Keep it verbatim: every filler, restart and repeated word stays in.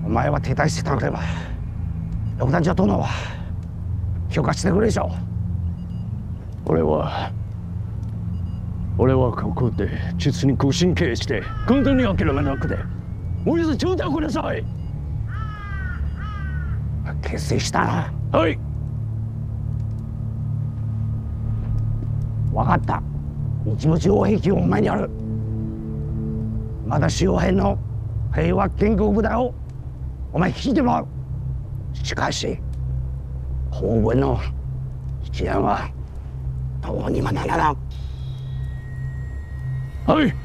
お前は撤退してたければ六段長殿は許可してくれでしょう。 俺は俺はここで実にご神経して本当に諦めなくてお許しちょうだいください。 決心したな。 はい。 分かった。日没擁壁をお前にある。まだ周辺の平和建国部隊をお前引いてもらう。しかし本文の一案はどうにもならん。 はい。